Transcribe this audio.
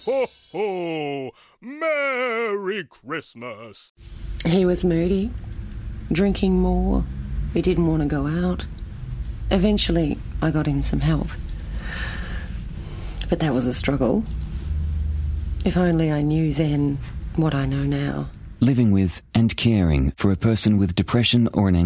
Ho, ho! Merry Christmas! He was moody, drinking more. He didn't want to go out. Eventually, I got him some help. But that was a struggle. If only I knew then what I know now. Living with and caring for a person with depression or an